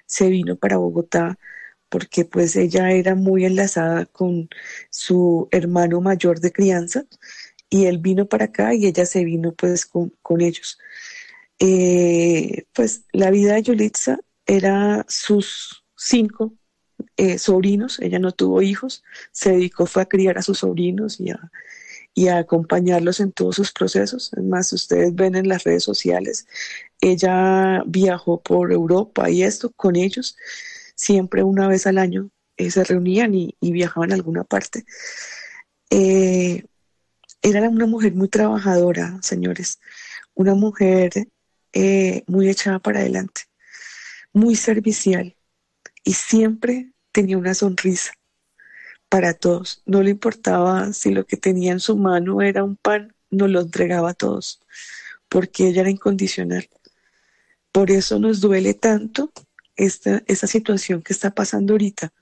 se vino para Bogotá porque pues ella era muy enlazada con su hermano mayor de crianza y él vino para acá y ella se vino pues con ellos. Pues la vida de Yulitza era sus 5 sobrinos, ella no tuvo hijos, se dedicó fue a criar a sus sobrinos y a acompañarlos en todos sus procesos. Además, ustedes ven en las redes sociales, ella viajó por Europa y esto con ellos, siempre una vez al año se reunían y viajaban a alguna parte. Era una mujer muy trabajadora, señores, una mujer muy echada para adelante, muy servicial y siempre tenía una sonrisa para todos. No le importaba si lo que tenía en su mano era un pan, nos lo entregaba a todos, porque ella era incondicional. Por eso nos duele tanto esta situación que está pasando ahorita.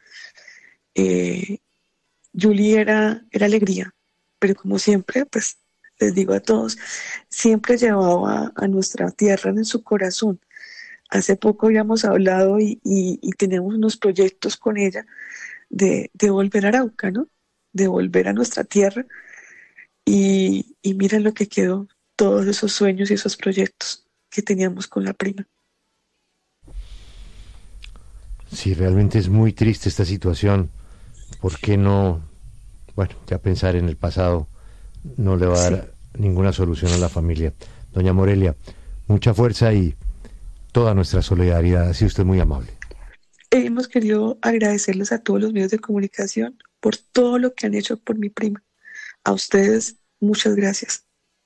Julie era alegría, pero como siempre, pues les digo a todos, siempre llevaba a nuestra tierra en su corazón. Hace poco habíamos hablado y tenemos unos proyectos con ella de volver a Arauca, ¿no? De volver a nuestra tierra y miren lo que quedó, todos esos sueños y esos proyectos que teníamos con la prima. Sí, realmente es muy triste esta situación. ¿Por qué no? Bueno, ya pensar en el pasado no le va a dar ninguna solución a la familia. Doña Morelia, mucha fuerza y toda nuestra solidaridad. Ha sido usted muy amable. Hemos querido agradecerles a todos los medios de comunicación por todo lo que han hecho por mi prima. A ustedes, muchas gracias.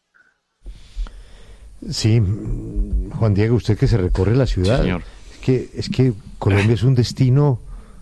Sí, Juan Diego, usted que se recorre la ciudad. Sí, señor. Es que Colombia es un destino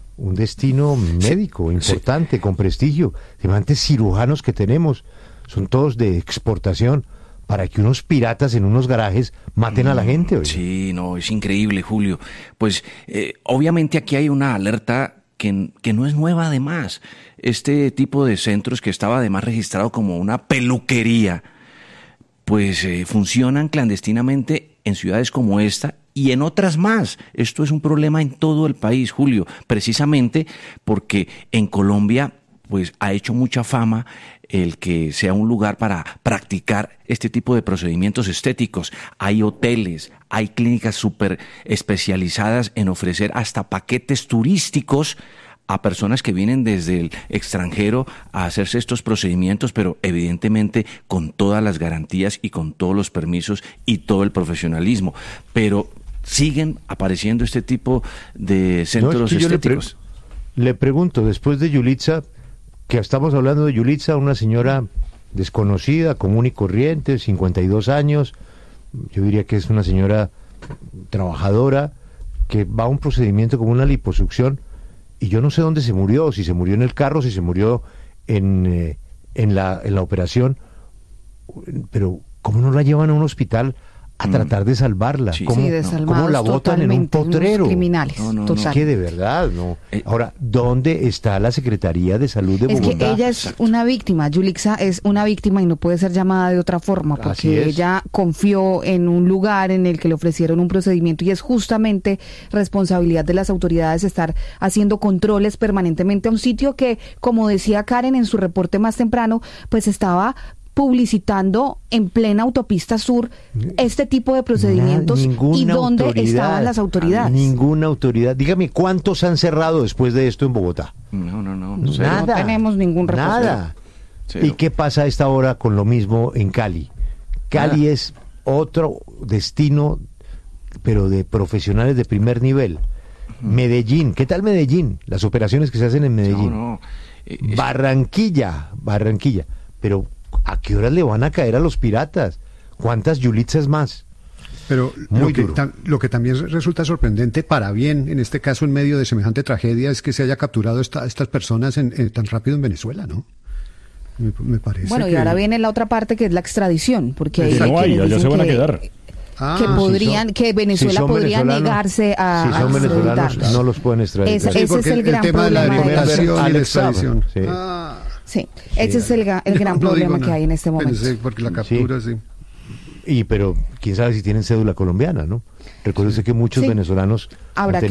médico importante, con prestigio. Semejantes cirujanos que tenemos son todos de exportación para que unos piratas en unos garajes maten a la gente. Oye. Sí, no, es increíble, Julio. Pues obviamente aquí hay una alerta que no es nueva además. Este tipo de centros que estaba además registrado como una peluquería, pues funcionan clandestinamente en ciudades como esta y en otras más. Esto es un problema en todo el país, Julio, precisamente porque en Colombia pues ha hecho mucha fama el que sea un lugar para practicar este tipo de procedimientos estéticos. Hay hoteles, hay clínicas súper especializadas en ofrecer hasta paquetes turísticos a personas que vienen desde el extranjero a hacerse estos procedimientos, pero evidentemente con todas las garantías y con todos los permisos y todo el profesionalismo. Pero siguen apareciendo este tipo de centros estéticos. Le pregunto, después de Yulitza, que estamos hablando de Yulitza, una señora desconocida, común y corriente, 52 años, yo diría que es una señora trabajadora, que va a un procedimiento como una liposucción, y yo no sé dónde se murió, si se murió en el carro, si se murió en la operación, pero ¿cómo no la llevan a un hospital a tratar de salvarla? Sí. ¿Cómo la botan en un potrero? Criminales, Es que de verdad, no. Ahora, ¿dónde está la Secretaría de Salud de Bogotá? Es que ella es una víctima, Yulitza es una víctima y no puede ser llamada de otra forma, porque ella confió en un lugar en el que le ofrecieron un procedimiento y es justamente responsabilidad de las autoridades estar haciendo controles permanentemente a un sitio que, como decía Karen en su reporte más temprano, pues estaba publicitando en plena autopista sur este tipo de procedimientos y dónde estaban las autoridades. Ninguna autoridad. Dígame, ¿cuántos han cerrado después de esto en Bogotá? No. Nada. No tenemos ningún reporte. Nada. Cero. ¿Y qué pasa a esta hora con lo mismo en Cali? Cali es otro destino, pero de profesionales de primer nivel. Medellín, ¿qué tal Medellín? Las operaciones que se hacen en Medellín. Barranquilla. Pero ¿a qué horas le van a caer a los piratas? ¿Cuántas Yulitzas más? Pero lo que también resulta sorprendente, para bien, en este caso en medio de semejante tragedia, es que se haya capturado estas personas tan rápido en Venezuela, ¿no? Me parece. Bueno, y ahora viene la otra parte que es la extradición, porque ya se van a quedar. Que Venezuela podría negarse a si son venezolanos, no los pueden extraditar. Ese es el gran tema problema de la deportación y la extradición. Sí, ese es el gran problema que hay en este momento. Porque la captura, pero quién sabe si tienen cédula colombiana, ¿no? Recuérdese que muchos venezolanos